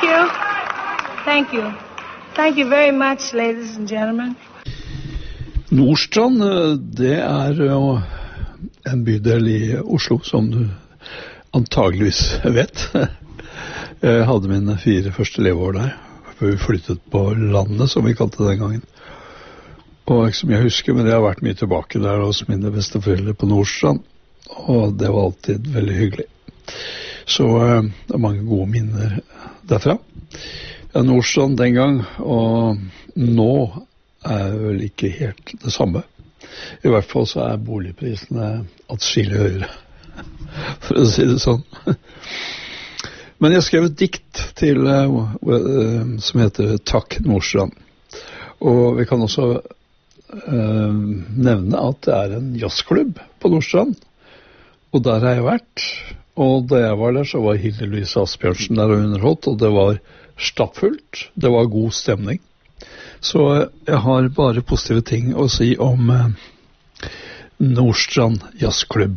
you. Thank you. Thank you very much, ladies and gentlemen. Nordstrand, det jo en bydel i Oslo, som du antageligvis vet. Jeg hadde mine 4 første leveår der, før vi flyttet på landet, som vi kalte det den gangen. Og som jeg husker, men jeg har vært mye tilbake der hos mine besteforeldre på Nordstrand, og det var alltid veldig hyggelig. Så det mange gode minner derfra. Ja, Nordstrand den gang, og nå vel ikke helt det samme. I hvert fall så boligprisene atskillig høyere, for å si det sånn. Men jeg skrev et dikt til, som heter Takk Nordstrand. Og vi kan også nevne at det en jazzklubb på Nordstrand. Og der har jeg vært. Og da jeg var der, så var Hilde Louise Asbjørnsen der og underholdt, og det var stappfullt. Det var god stemning. Så jeg har bare positive ting å si om Nordstrand jazzklubb.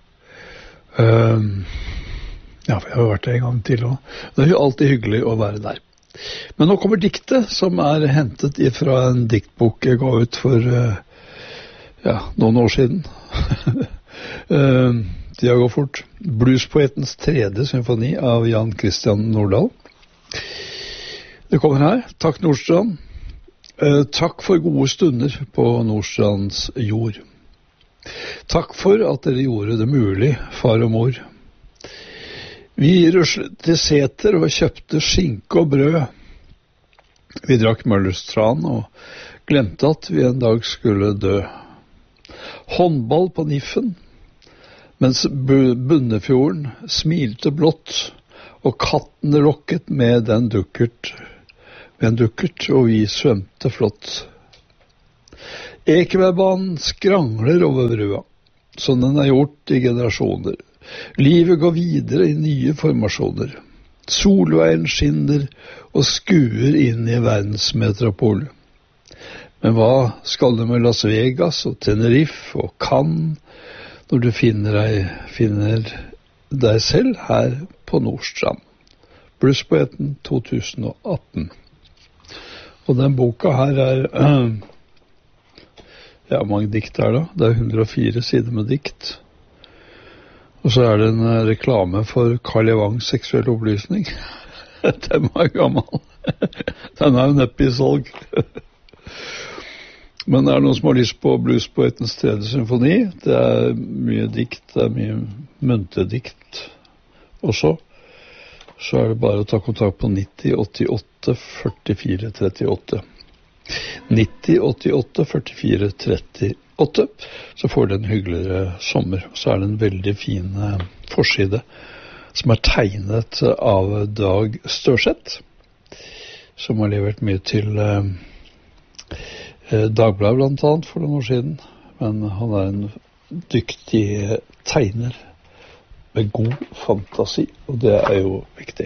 Ja, for jeg har vært der en gang til, og det jo alltid hyggelig å være der. Men nå kommer diktet, som hentet fra en diktbok jeg ga ut for noen år siden. Tida går fort. Bluespoetens 3. symfoni av Jan Christian Nordahl. Det kommer her. Takk Nordstrand. Takk for gode stunder på Nordstrands jord. Takk for at dere gjorde det mulig, far og mor. Vi ruslet til seter og kjøpte skinke og brød. Vi drakk Møllers tran og glemte at vi en dag skulle dø. Håndball på Niffen, mens Bunnefjorden smilte blått, og katten rokket med en dukkert, og vi svømte flott. Ekebergbanen skrangler over brua, som den gjort i generasjoner. Livet går videre i nye formasjoner. Solveien skinner og skuer inn i verdensmetropol. Men hva skal du med Las Vegas og Tenerife og Cannes når du finner deg selv her på Nordstrand? Bluespoeten 2018. Og den boka her mange dikt her da. Det 104 sider med dikt. Og så det en reklame for Karl Evangs seksuell opplysning. Den var gammel. Den jo neppe i salg. Men det noen som har lyst på Bluespoetens 3. symfoni. Det mye dikt, det mye muntedikt også. Så det bare å ta kontakt på 90 88 44 38. 90 88 44 38, så får det en hyggeligere sommer. Så det en veldig fin forside som tegnet av Dag Størseth, som har levert mye til Dagbladet blant annet for noen år siden. Men han en dyktig tegner med god fantasi, og det jo viktig.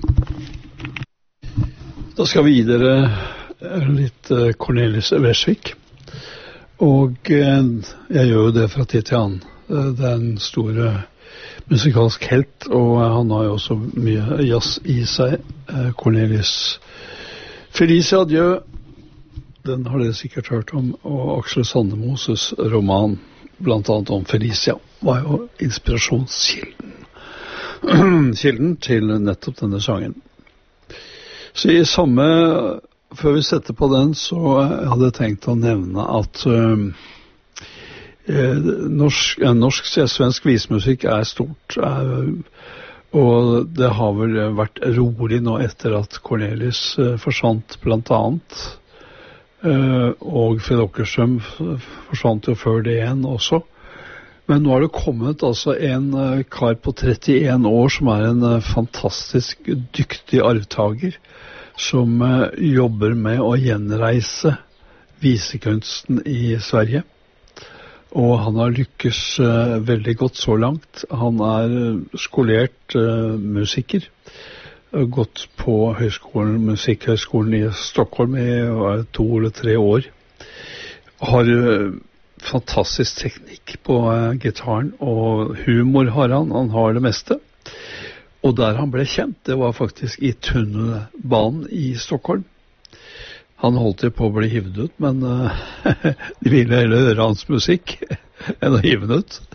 Da skal vi videre litt Cornelis Vreeswijk. Og jeg gjør jo det fra tid til annen. Det en stor musikalsk helt, og han har jo også mye jazz i seg. Cornelis Felicia Adieu, den har dere sikkert hørt om, og Aksel Sandemoses roman, blant annet om Felicia, var jo inspirasjonskilden. Kilden til nettopp denne sangen. Så i samme, før vi setter på den, så hadde jeg tenkt å nevne at svensk vismusikk stort, og det har vel vært rolig nå etter at Cornelis forsvant blant annet, og Fred Åkerström forsvant jo før det igjen også. Men nå har det kommet altså en kar på 31 år som en fantastisk dyktig arvtager, som jobber med å gjenreise visekunsten i Sverige. Og han har lykkes veldig godt så langt. Han skolert musiker, gått på Musikkhøgskolen i Stockholm i 2 eller 3 år. Har fantastisk teknikk på gitaren, og humor har han har det meste. Og der han ble kjent, det var faktisk i tunnelbanen i Stockholm. Han holdt jo på å bli hivet ut, men de ville heller høre hans musikk enn å hive den ut.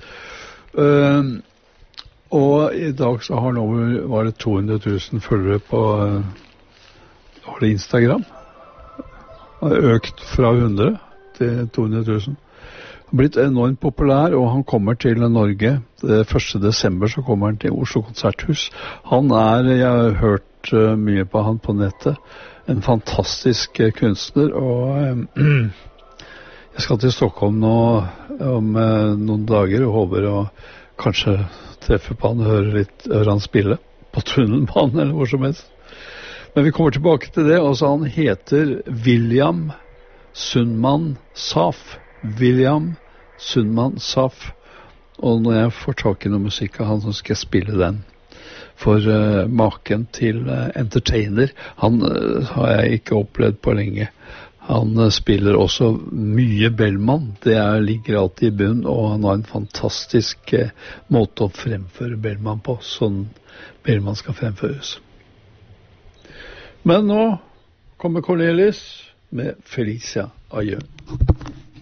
Og i dag så har han var det 200 000 følgere på var det Instagram. Han har økt fra 100 til 200 000. Han har blitt enormt populær, og han kommer til Norge. 1. desember så kommer han til Oslo Konserthus. Jeg har hørt mye på han på nettet. En fantastisk kunstner, og jeg skal til Stockholm nå om noen dager og håper å kanskje treffe på han og høre han spille på tunnelbanen eller hvor som helst. Men vi kommer tilbake til det. Altså, han heter William Sundman Saf. William Sundman Saf. Og når jeg får tak i noe musikk av han, så skal jeg spille den. For maken til entertainer, han har jeg ikke opplevd på lenge. Han spiller også mye Bellman, ligger alltid i bunn, og han har en fantastisk måte å fremføre Bellman på, sånn Bellman skal fremføres. Men nå kommer Cornelis med Felicia Adjø.